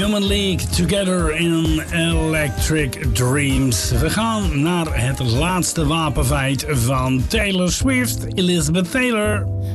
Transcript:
Human League, Together in Electric Dreams. We gaan naar het laatste wapenfeit van Taylor Swift, Elizabeth Taylor.